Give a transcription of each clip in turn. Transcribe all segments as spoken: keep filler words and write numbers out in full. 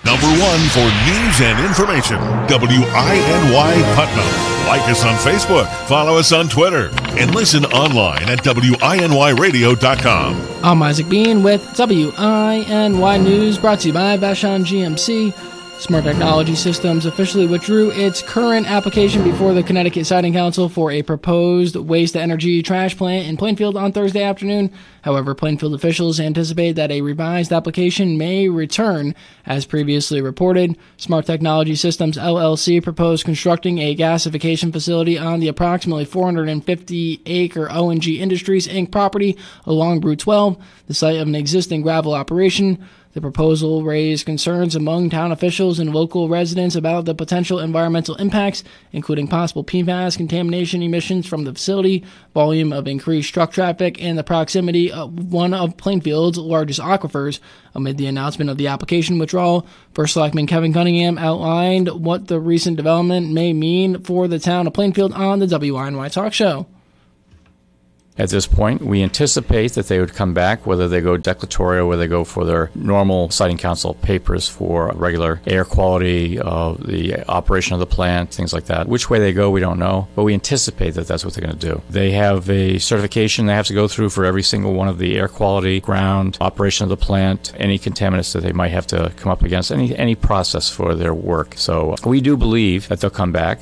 Number one for news and information, W I N Y Putnam. Like us on Facebook, follow us on Twitter, and listen online at W I N Y radio dot com. I'm Isaac Bean with W I N Y News, brought to you by Vashon G M C. Smart Technology Systems officially withdrew its current application before the Connecticut Siting Council for a proposed waste-to-energy trash plant in Plainfield on Thursday afternoon. However, Plainfield officials anticipate that a revised application may return. As previously reported, Smart Technology Systems L L C proposed constructing a gasification facility on the approximately four hundred fifty acre O N G Industries, Incorporated property along Route twelve, the site of an existing gravel operation. The proposal raised concerns among town officials and local residents about the potential environmental impacts, including possible P FAS contamination emissions from the facility, volume of increased truck traffic, and the proximity of one of Plainfield's largest aquifers. Amid the announcement of the application withdrawal, First Selectman Kevin Cunningham outlined what the recent development may mean for the town of Plainfield on the W I N Y Talk Show. At this point, we anticipate that they would come back, whether they go declaratory or whether they go for their normal Siting Council papers for regular air quality, uh, the operation of the plant, things like that. Which way they go, we don't know, but we anticipate that that's what they're going to do. They have a certification they have to go through for every single one of the air quality, ground, operation of the plant, any contaminants that they might have to come up against, any, any process for their work. So we do believe that they'll come back.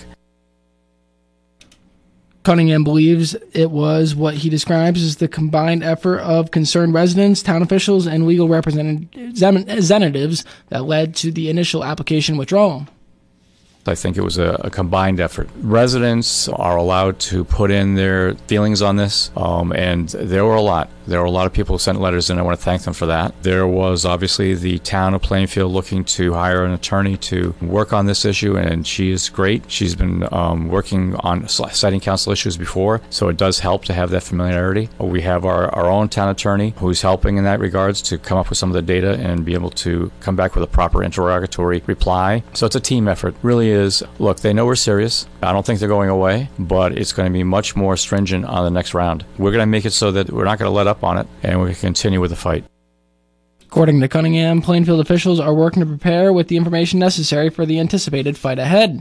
Cunningham believes it was what he describes as the combined effort of concerned residents, town officials, and legal representatives that led to the initial application withdrawal. I think it was a, a combined effort. Residents are allowed to put in their feelings on this, um, and there were a lot. There were a lot of people who sent letters, and I want to thank them for that. There was obviously the town of Plainfield looking to hire an attorney to work on this issue, and she is great. She's been um, working on Siting Council issues before, so it does help to have that familiarity. We have our, our own town attorney who's helping in that regards to come up with some of the data and be able to come back with a proper interrogatory reply. So it's a team effort. Really is. Look, they know we're serious. I don't think they're going away, but it's going to be much more stringent on the next round. We're going to make it so that we're not going to let up on it, and we can continue with the fight. According to Cunningham, Plainfield officials are working to prepare with the information necessary for the anticipated fight ahead.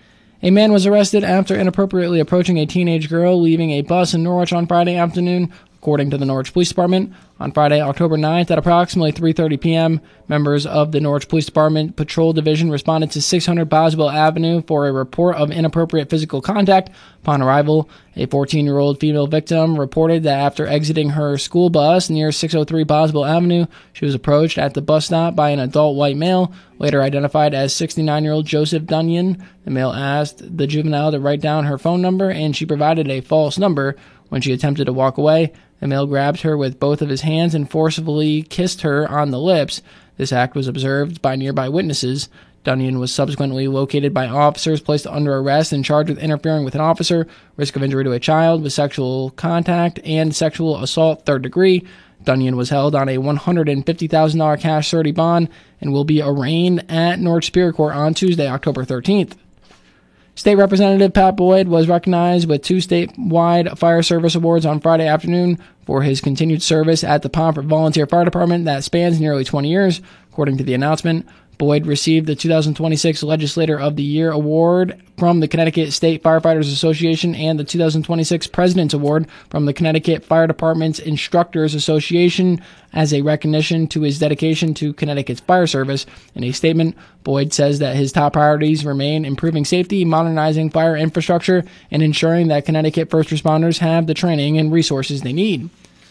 A man was arrested after inappropriately approaching a teenage girl leaving a bus in Norwich on Friday afternoon. According to the Norwich Police Department, on Friday, October ninth, at approximately three thirty p.m., members of the Norwich Police Department Patrol Division responded to six hundred Boswell Avenue for a report of inappropriate physical contact. Upon arrival, a fourteen-year-old female victim reported that after exiting her school bus near six oh three Boswell Avenue, she was approached at the bus stop by an adult white male, later identified as sixty-nine-year-old Joseph Dunyan. The male asked the juvenile to write down her phone number, and she provided a false number. When she attempted to walk away, the male grabbed her with both of his hands and forcibly kissed her on the lips. This act was observed by nearby witnesses. Dunyan was subsequently located by officers, placed under arrest, and charged with interfering with an officer, risk of injury to a child with sexual contact, and sexual assault third degree. Dunyan was held on a one hundred fifty thousand dollars cash surety bond and will be arraigned at Norwich Superior Court on Tuesday, October thirteenth. State Representative Pat Boyd was recognized with two statewide fire service awards on Friday afternoon for his continued service at the Pomfret Volunteer Fire Department that spans nearly twenty years. According to the announcement, Boyd received the two thousand twenty-six Legislator of the Year Award from the Connecticut State Firefighters Association and the two thousand twenty-six President's Award from the Connecticut Fire Department's Instructors Association as a recognition to his dedication to Connecticut's fire service. In a statement, Boyd says that his top priorities remain improving safety, modernizing fire infrastructure, and ensuring that Connecticut first responders have the training and resources they need.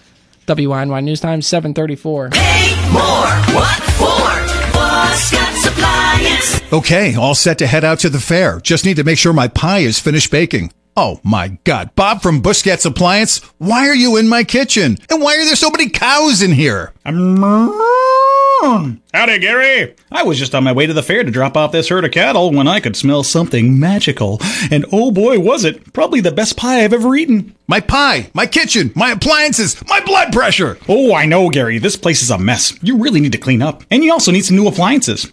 W I N Y News Time, seven thirty-four. Pay more. What for? Buscat's Appliance. Okay, all set to head out to the fair. Just need to make sure my pie is finished baking. Oh my God, Bob from Buscat's Appliance, why are you in my kitchen? And why are there so many cows in here? Howdy, Gary. I was just on my way to the fair to drop off this herd of cattle when I could smell something magical. And oh boy, was it. Probably the best pie I've ever eaten. My pie, my kitchen, my appliances, my blood pressure. Oh, I know, Gary. This place is a mess. You really need to clean up. And you also need some new appliances.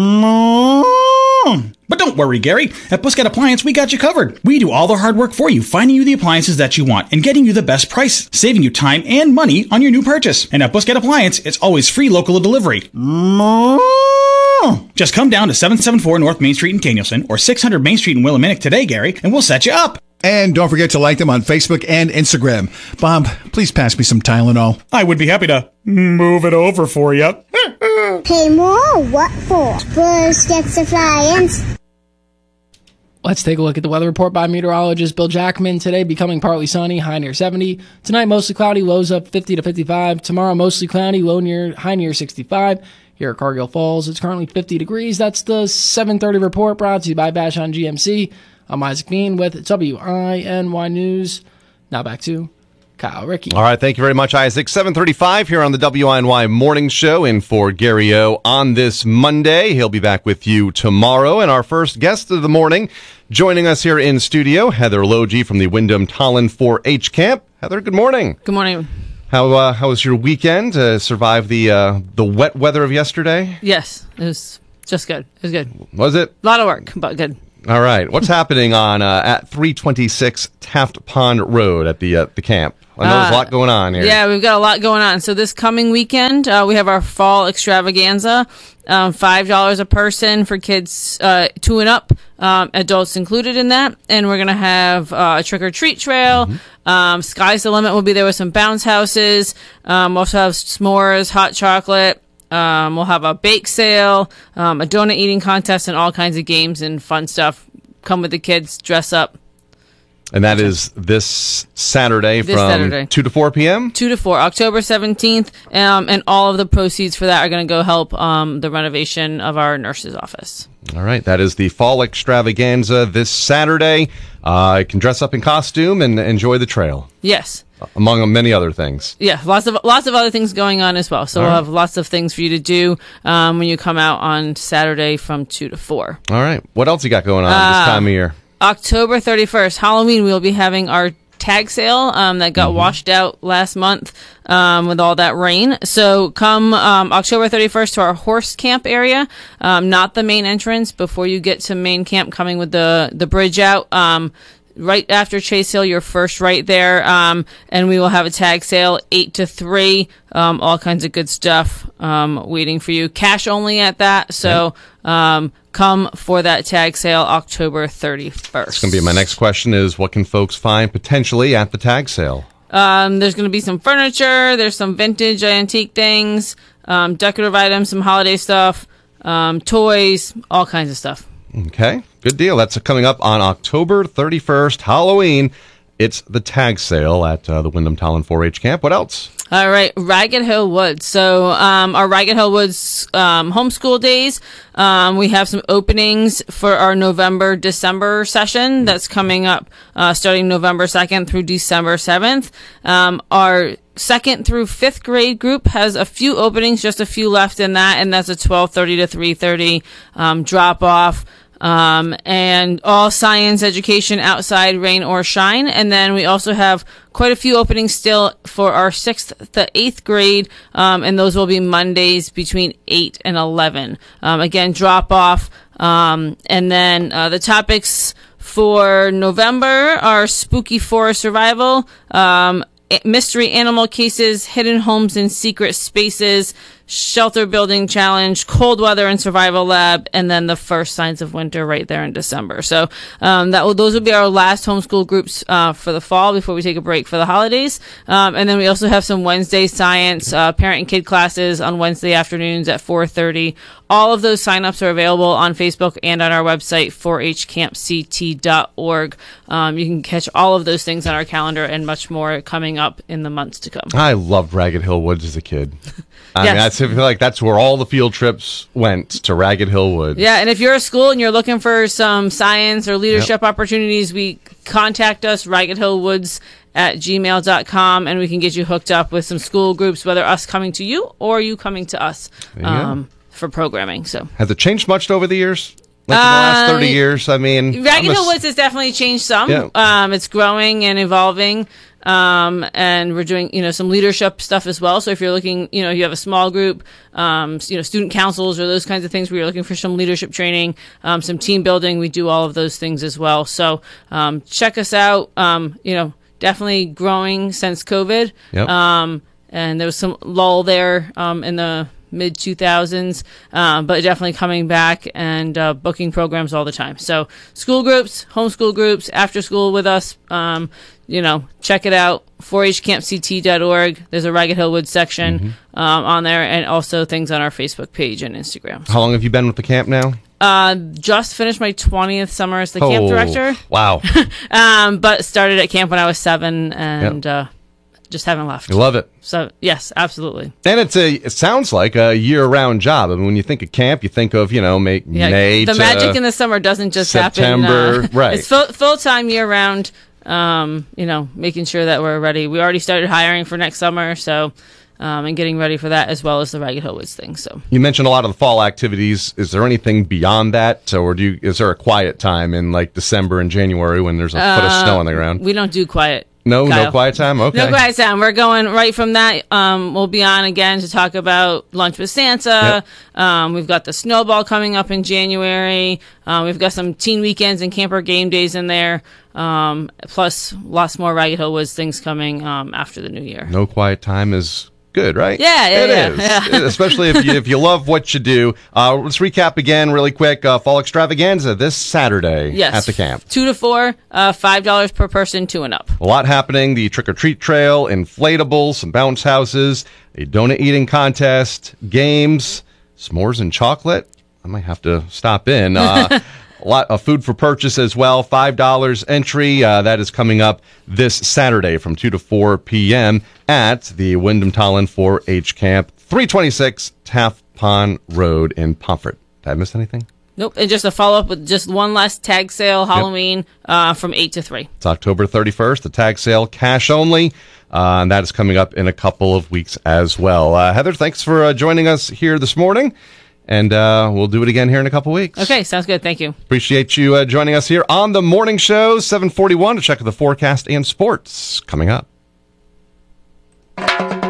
But don't worry, Gary. At Buscat Appliance, we got you covered. We do all the hard work for you, finding you the appliances that you want and getting you the best price, saving you time and money on your new purchase. And at Buscat Appliance, it's always free local delivery. Huh. Just come down to seven seventy-four North Main Street in Danielson or six hundred Main Street in Willamette today, Gary, and we'll set you up. And don't forget to like them on Facebook and Instagram. Bob, please pass me some Tylenol. I would be happy to move it over for you. Hey, Mo, what for? Bush gets the flying. Let's take a look at the weather report by meteorologist Bill Jackman. Today, becoming partly sunny, high near seventy. Tonight, mostly cloudy, lows up fifty to fifty-five. Tomorrow, mostly cloudy, low near, high near sixty-five. Here at Cargill Falls, it's currently fifty degrees. That's the seven thirty report brought to you by Bash on G M C. I'm Isaac Bean with W I N Y News. Now back to Kyle Rickey. All right, thank you very much, Isaac. seven thirty-five here on the W I N Y Morning Show, in for Gary O on this Monday. He'll be back with you tomorrow. And our first guest of the morning, joining us here in studio, Heather Logie from the Wyndham Tolland four H Camp. Heather, good morning. Good morning. How uh, how was your weekend? To survive the uh, the wet weather of yesterday? Yes, it was just good. It was good. Was it? A lot of work, but good. All right. What's happening on uh, at three twenty-six Taft Pond Road at the uh, the camp? I know there's a lot going on here. Yeah, we've got a lot going on. So this coming weekend, uh, we have our fall extravaganza. Um, five dollars a person for kids uh, two and up, um, adults included in that. And we're going to have uh, a trick-or-treat trail. Mm-hmm. Um, Sky's the Limit will be there with some bounce houses. Um, we'll also have s'mores, hot chocolate. Um, we'll have a bake sale, um, a donut eating contest, and all kinds of games and fun stuff. Come with the kids, dress up. And that is this Saturday this from Saturday. two to four p.m.? two to four, October seventeenth. Um, and all of the proceeds for that are going to go help um, the renovation of our nurse's office. All right. That is the Fall Extravaganza this Saturday. Uh, you can dress up in costume and enjoy the trail. Yes. Among many other things. Yeah, lots of lots of other things going on as well. So All we'll right. have lots of things for you to do um, when you come out on Saturday from two to four. All right. What else you got going on Uh, this time of year? October thirty-first, Halloween, we'll be having our tag sale um, that got mm-hmm. washed out last month um, with all that rain. So come um, October thirty-first to our horse camp area, um, not the main entrance. Before you get to main camp, coming with the, the bridge out. Um, Right after Chase Hill, you're first right there, um, and we will have a tag sale, eight to three, um, all kinds of good stuff um, waiting for you. Cash only at that, so um, come for that tag sale October thirty-first. It's going to be my next question is, what can folks find potentially at the tag sale? Um, there's going to be some furniture, there's some vintage antique things, um, decorative items, some holiday stuff, um, toys, all kinds of stuff. Okay, good deal. That's coming up on October thirty-first, Halloween. It's the tag sale at uh, the Wyndham Tolland four H Camp. What else? All right, Ragged Hill Woods. So um, our Ragged Hill Woods um, homeschool days, um, we have some openings for our November, December session that's coming up uh, starting November second through December seventh. Um, our second through fifth grade group has a few openings, just a few left in that, and that's a twelve thirty to three thirty um, drop-off. Um, and all science education outside, rain or shine. And then we also have quite a few openings still for our sixth to eighth grade. Um, and those will be Mondays between eight and eleven. Um, again, drop off. Um, and then, uh, the topics for November are spooky forest survival, um, mystery animal cases, hidden homes and secret spaces, shelter building challenge, cold weather and survival lab, and then the first signs of winter right there in December. So um, that will, those will be our last homeschool groups uh, for the fall before we take a break for the holidays. Um, and then we also have some Wednesday science uh, parent and kid classes on Wednesday afternoons at four thirty. All of those signups are available on Facebook and on our website, four h camp c t dot org. Um, you can catch all of those things on our calendar and much more coming up in the months to come. I loved Ragged Hill Woods as a kid. I Yes. mean, I feel like that's where all the field trips went, to Ragged Hill Woods. Yeah, and if you're a school and you're looking for some science or leadership yep. opportunities, we contact us, ragged hill woods at gmail dot com, and we can get you hooked up with some school groups, whether us coming to you or you coming to us um, for programming. So, has it changed much over the years? Like in the last thirty years? I mean, Ragged Hill Woods has definitely changed some. Yeah. Um, it's growing and evolving. Um, and we're doing, you know, some leadership stuff as well. So if you're looking, you know, you have a small group, um, you know, student councils or those kinds of things where you're looking for some leadership training, um, some team building, we do all of those things as well. So, um, check us out. Um, you know, definitely growing since COVID. Yep. Um, and there was some lull there, um, in the mid two thousands, um, but definitely coming back and uh, booking programs all the time. So school groups, homeschool groups, after school with us, um, you know, check it out, four H camp C T dot org. There's a Ragged Hill Woods section mm-hmm. um, on there, and also things on our Facebook page and Instagram. How long have you been with the camp now? Uh, just finished my twentieth summer as the oh, camp director. Wow. um, but started at camp when I was seven, and yep. uh, just haven't left. You love it. So, yes, absolutely. And it's a, it sounds like a year-round job. I mean, when you think of camp, you think of, you know, May, yeah, May the to magic in the summer doesn't just September, happen. Uh, right. It's full, full-time year-round, um, you know, making sure that we're ready. We already started hiring for next summer, so... Um, and getting ready for that, as well as the Ragged Hill Woods thing. So you mentioned a lot of the fall activities. Is there anything beyond that, or do you, is there a quiet time in like December and January when there's a uh, foot of snow on the ground? We don't do quiet. No, Kyle. no quiet time. Okay, no quiet time. We're going right from that. Um, we'll be on again to talk about Lunch with Santa. Yep. Um, we've got the Snowball coming up in January. Um, we've got some teen weekends and camper game days in there. Um, plus lots more Ragged Hill Woods things coming um, after the new year. No quiet time is good, right? Yeah, yeah, it yeah, is. yeah. Especially if you if you love what you do. Uh, let's recap again, really quick. Uh, Fall Extravaganza this Saturday yes. at the camp. Two to four, uh, five dollars per person, two and up. A lot happening. The trick or treat trail, inflatables, some bounce houses, a donut eating contest, games, s'mores and chocolate. I might have to stop in. Uh, A lot of food for purchase as well. five dollars entry. Uh, that is coming up this Saturday from two to four p.m. at the Wyndham Tolland four H Camp, three twenty-six Taft Pond Road in Pomfret. Did I miss anything? Nope. And just a follow-up with just one last tag sale, Halloween, yep. uh, from eight to three. It's October thirty-first, the tag sale, cash only. Uh, and that is coming up in a couple of weeks as well. Uh, Heather, thanks for uh, joining us here this morning. And uh, we'll do it again here in a couple weeks. Okay, sounds good. Thank you. Appreciate you uh, joining us here on the morning show, seven forty-one, to check the forecast and sports coming up. Community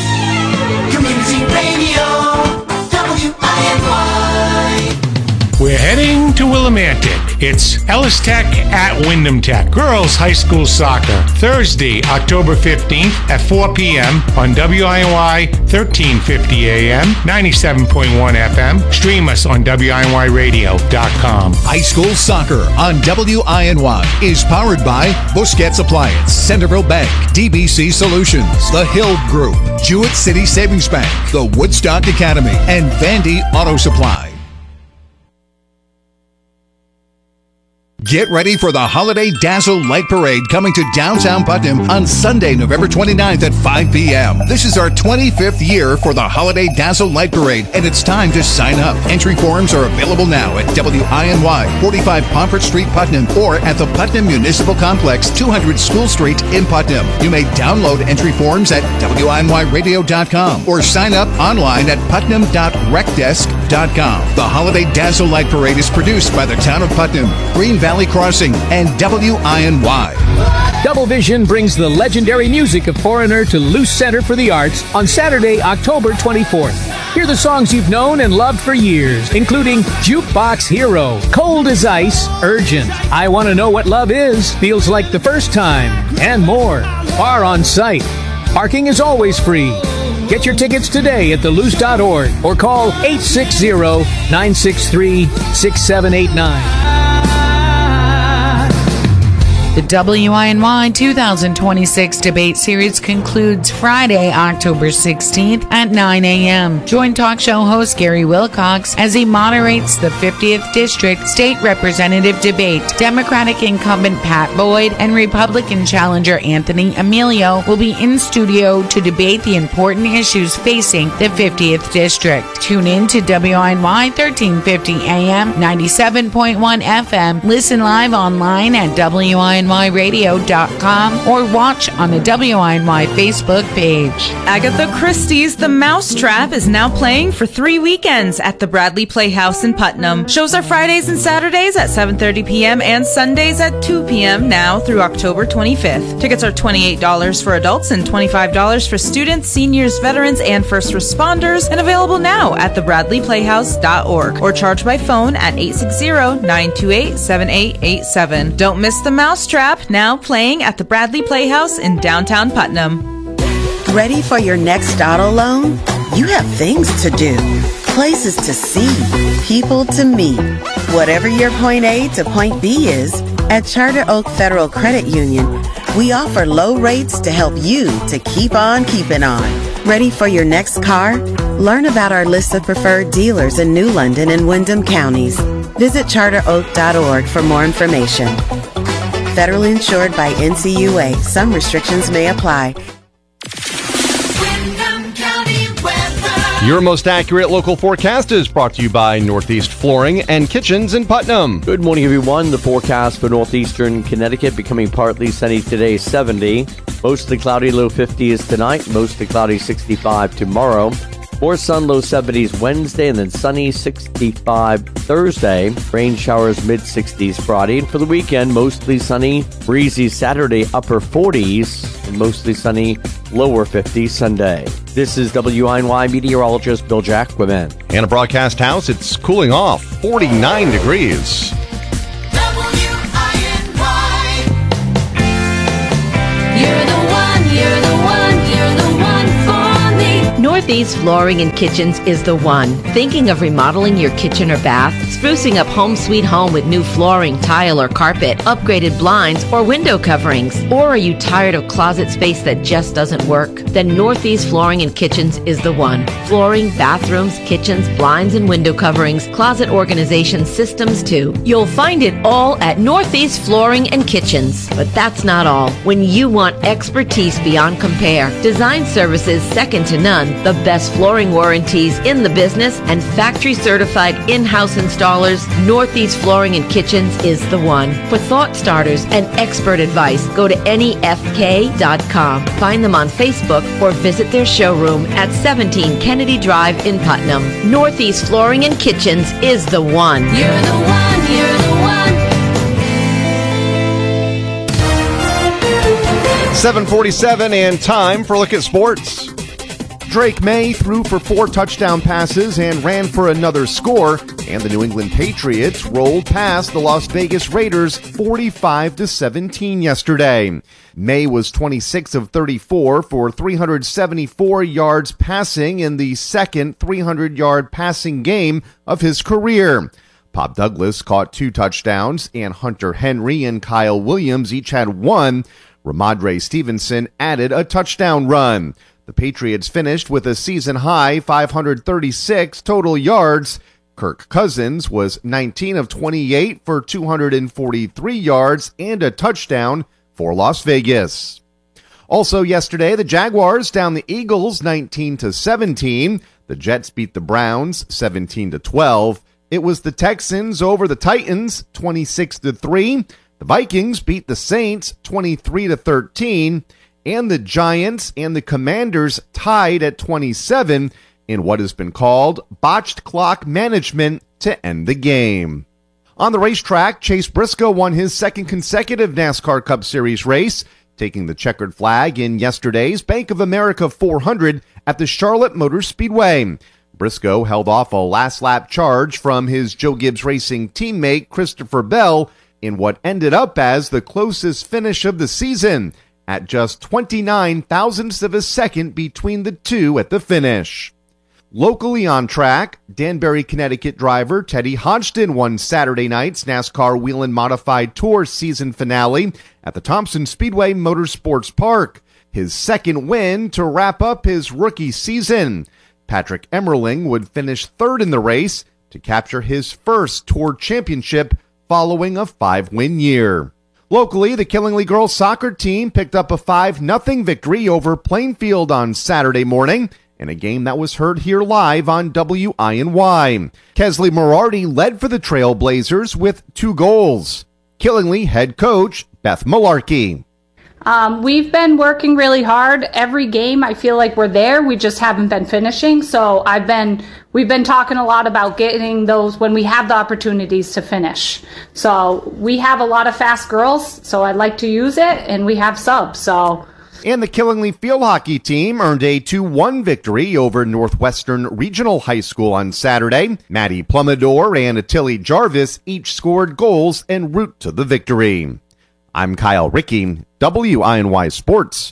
Radio, W I N Y. We're heading to Willimantic. It's Ellis Tech at Wyndham Tech. Girls High School Soccer. Thursday, October fifteenth at four p.m. on W I N Y thirteen fifty A M, ninety-seven point one F M. Stream us on W I N Y radio dot com. High School Soccer on W I N Y is powered by Busquets Appliance, Centerville Bank, D B C Solutions, The Hill Group, Jewett City Savings Bank, the Woodstock Academy, and Vandy Auto Supply. Get ready for the Holiday Dazzle Light Parade coming to downtown Putnam on Sunday, November twenty-ninth at five p.m. This is our twenty-fifth year for the Holiday Dazzle Light Parade, and it's time to sign up. Entry forms are available now at W I N Y, forty-five Pomfret Street, Putnam, or at the Putnam Municipal Complex, two hundred School Street in Putnam. You may download entry forms at W I N Y radio dot com or sign up online at putnam dot rec desk dot com. The Holiday Dazzle Light Parade is produced by the Town of Putnam, Green Valley Crossing, and W I N Y. Double Vision brings the legendary music of Foreigner to Luce Center for the Arts on Saturday, October twenty-fourth. Hear the songs you've known and loved for years, including Jukebox Hero, Cold as Ice, Urgent, I Want to Know What Love Is, Feels Like the First Time, and more. Are on site. Parking is always free. Get your tickets today at the luce dot org or call eight six zero, nine six three, six seven eight nine. The W I N Y two thousand twenty-six debate series concludes Friday, October sixteenth at nine a.m. Join talk show host Gary Wilcox as he moderates the fiftieth District State Representative debate. Democratic incumbent Pat Boyd and Republican challenger Anthony Emilio will be in studio to debate the important issues facing the fiftieth District. Tune in to W I N Y thirteen fifty A M, ninety-seven point one F M. Listen live online at W I N Y radio dot com or watch on the W I N Y Facebook page. Agatha Christie's The Mousetrap is now playing for three weekends at the Bradley Playhouse in Putnam. Shows are Fridays and Saturdays at seven thirty p.m. and Sundays at two p.m. now through October twenty-fifth. Tickets are twenty-eight dollars for adults and twenty-five dollars for students, seniors, veterans, and first responders, and available now at the bradley playhouse dot org or charge by phone at eight six zero, nine two eight, seven eight eight seven. Don't miss The Mousetrap, now playing at the Bradley Playhouse in downtown Putnam. Ready for your next auto loan? You have things to do, places to see, people to meet. Whatever your point A to point B is, at Charter Oak Federal Credit Union, we offer low rates to help you to keep on keeping on. Ready for your next car? Learn about our list of preferred dealers in New London and Windham counties. Visit charter oak dot org for more information. Federally insured by N C U A. Some restrictions may apply. Your most accurate local forecast is brought to you by Northeast Flooring and Kitchens in Putnam. Good morning, everyone. The forecast for northeastern Connecticut becoming partly sunny today, seventy. Mostly cloudy, low fifties tonight. Mostly cloudy, sixty-five tomorrow. More sun, low seventies Wednesday, and then sunny, sixty-five Thursday. Rain showers, mid-sixties Friday. And for the weekend, mostly sunny, breezy Saturday, upper forties, and mostly sunny, lower fifties Sunday. This is W I N Y meteorologist Bill Jacquemin. And a broadcast house, it's cooling off, forty-nine degrees. W I N Y. You're the one, you're the one, you're the one for me. Northeast Flooring and Kitchens is the one. Thinking of remodeling your kitchen or bath? Sprucing up home sweet home with new flooring, tile, or carpet, upgraded blinds, or window coverings? Or are you tired of closet space that just doesn't work? Then Northeast Flooring and Kitchens is the one. Flooring, bathrooms, kitchens, blinds, and window coverings, closet organization systems too. You'll find it all at Northeast Flooring and Kitchens. But that's not all. When you want expertise beyond compare, design services second to none, the best flooring warranties in the business, and factory certified in-house installers, Northeast Flooring and Kitchens is the one. For thought starters and expert advice, go to N E F K dot com. Find them on Facebook or visit their showroom at seventeen Kennedy Drive in Putnam. Northeast Flooring and Kitchens is the one. You're the one, you're the one. seven forty-seven and time for a look at sports. Drake May threw for four touchdown passes and ran for another score, and the New England Patriots rolled past the Las Vegas Raiders forty-five to seventeen yesterday. May was twenty-six of thirty-four for three hundred seventy-four yards passing in the second three hundred yard passing game of his career. Pop Douglas caught two touchdowns, and Hunter Henry and Kyle Williams each had one. Ramondre Stevenson added a touchdown run. The Patriots finished with a season-high five hundred thirty-six total yards. Kirk Cousins was nineteen of twenty-eight for two hundred forty-three yards and a touchdown for Las Vegas. Also yesterday, the Jaguars down the Eagles nineteen to seventeen. The Jets beat the Browns seventeen to twelve. It was the Texans over the Titans twenty-six to three. The Vikings beat the Saints twenty-three to thirteen. And the Giants and the Commanders tied at twenty-seven in what has been called botched clock management to end the game. On the racetrack, Chase Briscoe won his second consecutive NASCAR Cup Series race, taking the checkered flag in yesterday's Bank of America four hundred at the Charlotte Motor Speedway. Briscoe held off a last-lap charge from his Joe Gibbs Racing teammate Christopher Bell in what ended up as the closest finish of the season, at just twenty-nine thousandths of a second between the two at the finish. Locally on track, Danbury, Connecticut driver Teddy Hodgson won Saturday night's NASCAR Whelen Modified Tour season finale at the Thompson Speedway Motorsports Park, his second win to wrap up his rookie season. Patrick Emmerling would finish third in the race to capture his first Tour championship following a five-win year. Locally, the Killingly girls soccer team picked up a five nothing victory over Plainfield on Saturday morning in a game that was heard here live on W I N Y. Kesley Morardi led for the Trailblazers with two goals. Killingly head coach Beth Malarkey. Um, we've been working really hard. Every game, I feel like we're there. We just haven't been finishing. So I've been, we've been talking a lot about getting those when we have the opportunities to finish. So we have a lot of fast girls, so I'd like to use it, and we have subs. So. And the Killingly field hockey team earned a two one victory over Northwestern Regional High School on Saturday. Maddie Plumidor and Attilly Jarvis each scored goals en route to the victory. I'm Kyle Rickey, W I N Y Sports.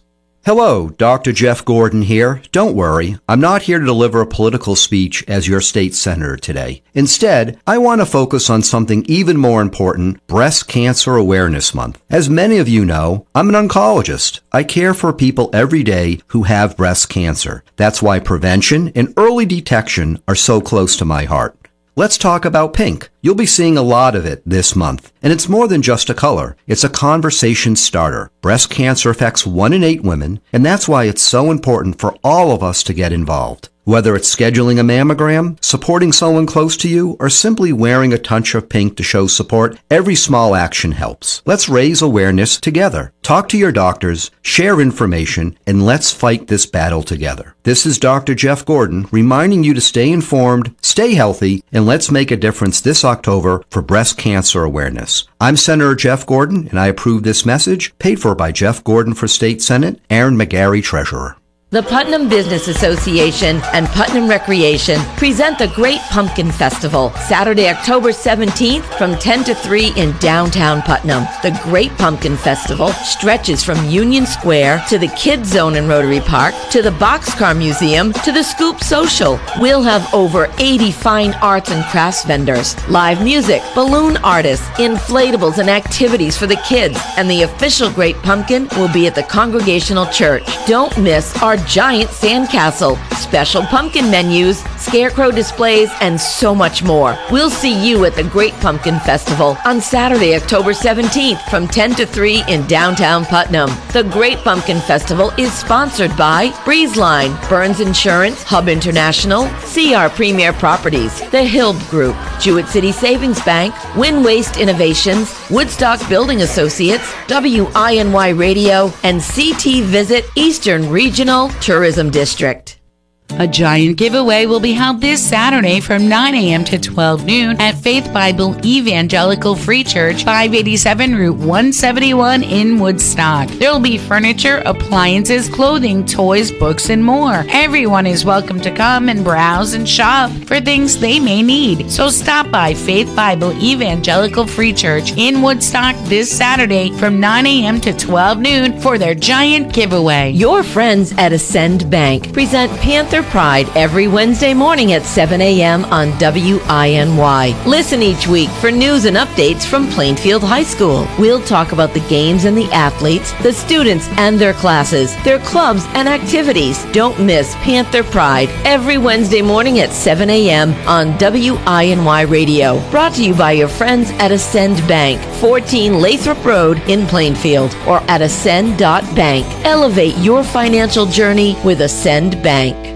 Hello, Doctor Jeff Gordon here. Don't worry, I'm not here to deliver a political speech as your state senator today. Instead, I want to focus on something even more important, Breast Cancer Awareness Month. As many of you know, I'm an oncologist. I care for people every day who have breast cancer. That's why prevention and early detection are so close to my heart. Let's talk about pink. You'll be seeing a lot of it this month. And it's more than just a color. It's a conversation starter. Breast cancer affects one in eight women, and that's why it's so important for all of us to get involved. Whether it's scheduling a mammogram, supporting someone close to you, or simply wearing a touch of pink to show support, every small action helps. Let's raise awareness together. Talk to your doctors, share information, and let's fight this battle together. This is Doctor Jeff Gordon reminding you to stay informed, stay healthy, and let's make a difference this October for breast cancer awareness. I'm Senator Jeff Gordon, and I approve this message, paid for by Jeff Gordon for State Senate, Aaron McGarry, Treasurer. The Putnam Business Association and Putnam Recreation present the Great Pumpkin Festival, Saturday, October seventeenth from ten to three in downtown Putnam. The Great Pumpkin Festival stretches from Union Square to the Kids Zone in Rotary Park, to the Boxcar Museum, to the Scoop Social. We'll have over eighty fine arts and crafts vendors, live music, balloon artists, inflatables, and activities for the kids. And the official Great Pumpkin will be at the Congregational Church. Don't miss our giant sandcastle, special pumpkin menus, scarecrow displays, and so much more. We'll see you at the Great Pumpkin Festival on Saturday, October seventeenth from ten to three in downtown Putnam. The Great Pumpkin Festival is sponsored by BreezeLine, Burns Insurance, Hub International, C R Premier Properties, The Hild Group, Jewett City Savings Bank, Win Waste Innovations, Woodstock Building Associates, W I N Y Radio, and C T Visit Eastern Regional Tourism District. A giant giveaway will be held this Saturday from nine a.m. to twelve noon at Faith Bible Evangelical Free Church, five eighty-seven Route one seventy-one in Woodstock. There will be furniture, appliances, clothing, toys, books, and more. Everyone is welcome to come and browse and shop for things they may need. So stop by Faith Bible Evangelical Free Church in Woodstock this Saturday from nine a.m. to twelve noon for their giant giveaway. Your friends at Ascend Bank present Panther Pride every Wednesday morning at seven a.m. on W I N Y. Listen each week for news and updates from Plainfield High School. We'll talk about the games and the athletes, the students and their classes, their clubs and activities. Don't miss Panther Pride every Wednesday morning at seven a.m. on W I N Y Radio. Brought to you by your friends at Ascend Bank, fourteen Lathrop Road in Plainfield, or at ascend dot bank. Elevate your financial journey with Ascend Bank.